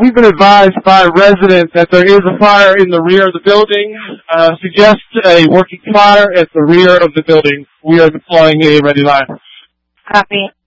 we've been advised by residents that there is a fire in the rear of the building. Suggest a working fire at the rear of the building. We are deploying a ready line. Copy.